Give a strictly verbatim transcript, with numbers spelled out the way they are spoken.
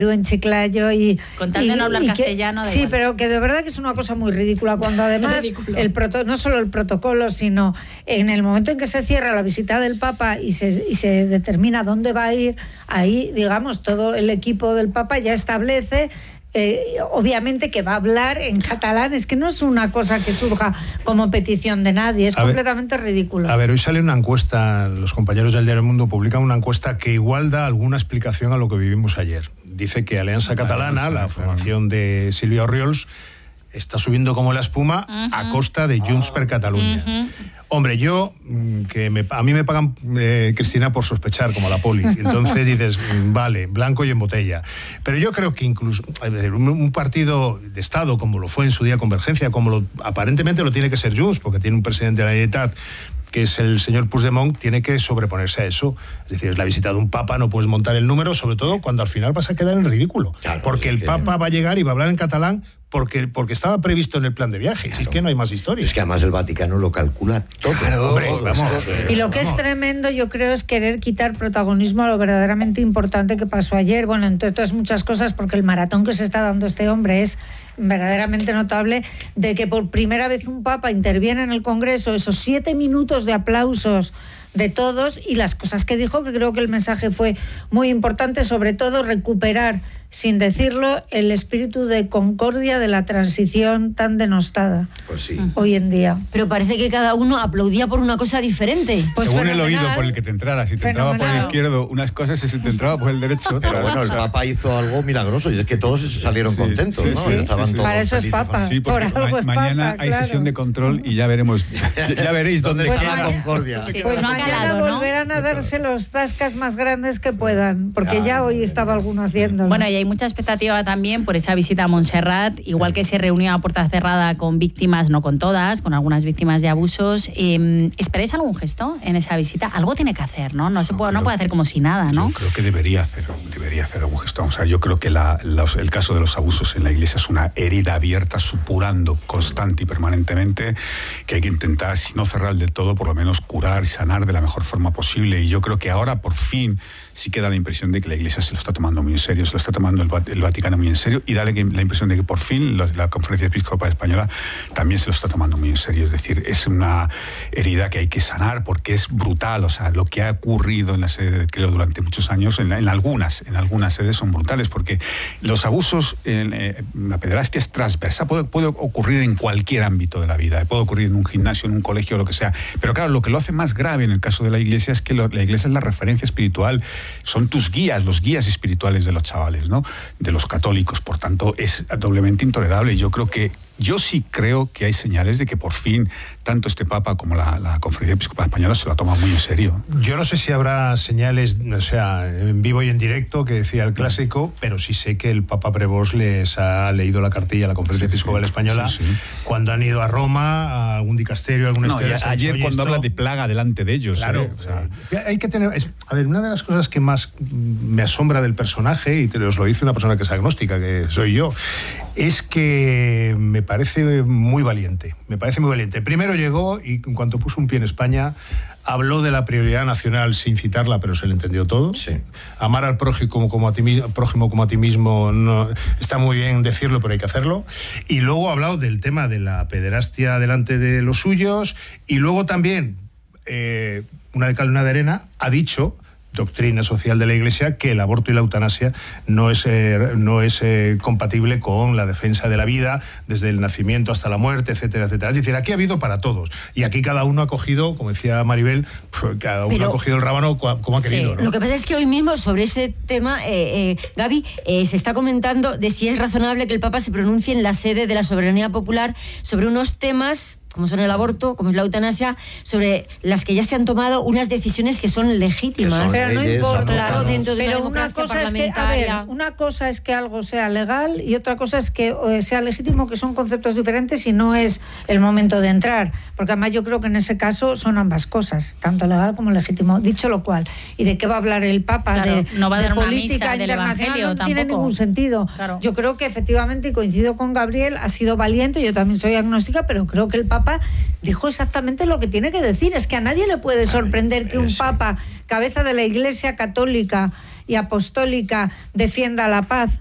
en Chiclayo y... Con tal de no hablar castellano, que, Sí, igual. Pero que de verdad que es una cosa muy ridícula, cuando además el proto, no solo el protocolo, sino en el momento en que se cierra la visita del Papa y se, y se determina dónde va a ir, ahí, digamos, todo el equipo del Papa ya establece... Eh, obviamente que va a hablar en catalán, es que no es una cosa que surja como petición de nadie, es a completamente ver, ridículo. A ver, hoy sale una encuesta, los compañeros del Diario El Mundo publican una encuesta que igual da alguna explicación a lo que vivimos ayer. Dice que Alianza Catalana, la formación de Silvia Orriols, está subiendo como la espuma uh-huh. a costa de Junts per Catalunya. Uh-huh. Hombre, yo, que me, a mí me pagan, eh, Cristina, por sospechar, como la poli. Entonces dices, vale, blanco y en botella. Pero yo creo que incluso un, un partido de Estado, como lo fue en su día Convergencia, como lo, aparentemente lo tiene que ser Junts, porque tiene un presidente de la Generalitat, que es el señor Puigdemont, tiene que sobreponerse a eso. Es decir, es la visita de un papa, no puedes montar el número, sobre todo cuando al final vas a quedar en ridículo. Claro, porque el que... papa va a llegar y va a hablar en catalán porque, porque estaba previsto en el plan de viaje. Claro. Si es que no hay más historia. Es que además el Vaticano lo calcula todo. Claro, hombre, vamos. Y lo que es tremendo, yo creo, es querer quitar protagonismo a lo verdaderamente importante que pasó ayer. Bueno, entre otras muchas cosas, porque el maratón que se está dando este hombre es verdaderamente notable, de que por primera vez un papa interviene en el Congreso, esos siete minutos de aplausos de todos y las cosas que dijo, que creo que el mensaje fue muy importante, sobre todo recuperar, sin decirlo, el espíritu de concordia de la transición tan denostada pues sí. hoy en día. Pero parece que cada uno aplaudía por una cosa diferente. Pues según el oído por el que te entrara, si te fenomenal. Entraba por el izquierdo unas cosas y si te entraba por el derecho otras. Pero bueno, el Papa hizo algo milagroso y es que todos salieron sí, contentos, sí, ¿no? Sí, Estaban sí, sí. todos Para eso felices. es Papa. Sí, porque por algo ma- es mañana papa, hay claro. sesión de control y ya veremos, ya, ya veréis dónde pues está ma- la concordia. Sí, pues no mañana calado, ¿no? volverán a darse los zascas más grandes que puedan, porque ya, ya hoy estaba alguno haciéndolo. Bueno, y hay mucha expectativa también por esa visita a Montserrat, igual que se reunió a puerta cerrada con víctimas, no con todas, con algunas víctimas de abusos. Eh, ¿Esperáis algún gesto en esa visita? Algo tiene que hacer, ¿no? No se puede, no puede hacer como si nada, ¿no? Yo creo que debería hacer, debería hacer algún gesto. O sea, yo creo que la, los, el caso de los abusos en la Iglesia es una herida abierta, supurando constante y permanentemente, que hay que intentar, si no cerrar del todo, por lo menos curar y sanar de la mejor forma posible. Y yo creo que ahora, por fin, sí que da la impresión de que la Iglesia se lo está tomando muy en serio, se lo está tomando el, el Vaticano muy en serio, y da la impresión de que por fin la, la Conferencia Episcopal Española también se lo está tomando muy en serio. Es decir, es una herida que hay que sanar porque es brutal. O sea, lo que ha ocurrido en la sede, creo, durante muchos años, en, la, en algunas en algunas sedes son brutales, porque los abusos, en, eh, la pederastia es transversa, puede, puede ocurrir en cualquier ámbito de la vida, puede ocurrir en un gimnasio, en un colegio, lo que sea. Pero claro, lo que lo hace más grave en el caso de la Iglesia es que lo, la Iglesia es la referencia espiritual, son tus guías, los guías espirituales de los chavales, ¿no? De los católicos. Por tanto, es doblemente intolerable. Yo creo que Yo sí creo que hay señales de que por fin tanto este Papa como la, la Conferencia Episcopal Española se la toman muy en serio. Yo no sé si habrá señales, o sea, en vivo y en directo, que decía el clásico, pero sí sé que el Papa Prevost les ha leído la cartilla a la Conferencia sí, Episcopal sí, Española sí, sí. cuando han ido a Roma, a algún dicasterio, a alguna no, escuela. Ayer cuando esto... habla de plaga delante de ellos. Claro, ¿eh? O sea, hay que tener... Es, a ver, una de las cosas que más me asombra del personaje, y te os lo dice una persona que es agnóstica, que soy yo, es que me parece muy valiente, me parece muy valiente. Primero llegó y en cuanto puso un pie en España, habló de la prioridad nacional sin citarla, pero se le entendió todo. Sí. Amar al prójimo como, como a ti mismo, prójimo como a ti mismo, no, está muy bien decirlo, pero hay que hacerlo. Y luego ha hablado del tema de la pederastia delante de los suyos, y luego también, eh, una de cal y una de arena, ha dicho, doctrina social de la Iglesia, que el aborto y la eutanasia no es, eh, no es eh, compatible con la defensa de la vida desde el nacimiento hasta la muerte, etcétera, etcétera. Es decir, aquí ha habido para todos. Y aquí cada uno ha cogido, como decía Maribel, cada uno Pero, ha cogido el rábano como ha querido, sí. ¿no? Lo que pasa es que hoy mismo sobre ese tema, eh, eh, Gaby, eh, se está comentando de si es razonable que el Papa se pronuncie en la sede de la soberanía popular sobre unos temas como son el aborto, como es la eutanasia, sobre las que ya se han tomado unas decisiones que son legítimas. Que son pero leyes, no importa, claro, dentro de pero una, una cosa es que, a ver, una cosa es que algo sea legal y otra cosa es que eh, sea legítimo, que son conceptos diferentes y no es el momento de entrar, porque además yo creo que en ese caso son ambas cosas, tanto legal como legítimo. Dicho lo cual, ¿y de qué va a hablar el Papa? Claro, de, no va a de dar una política misa internacional, del Evangelio, no tampoco tiene ningún sentido. Claro. Yo creo que efectivamente, y coincido con Gabriel, ha sido valiente, yo también soy agnóstica, pero creo que el Papa dijo exactamente lo que tiene que decir. Es que a nadie le puede sorprender que un Papa, cabeza de la Iglesia Católica y apostólica defienda la paz.